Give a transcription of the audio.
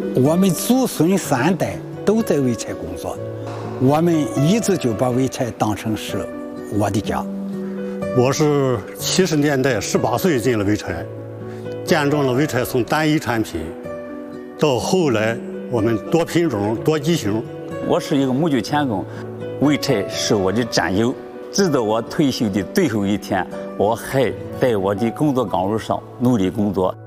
我们祖孙3代都在潍柴工作，我们一直就把潍柴当成是我的家。 我是70年代18岁进了潍柴，见证了潍柴从单一产品到后来我们多品种、多机型。 我是一个木匠钳工，潍柴是我的战友，直到我退休的最后一天，我还在我的工作岗位上努力工作。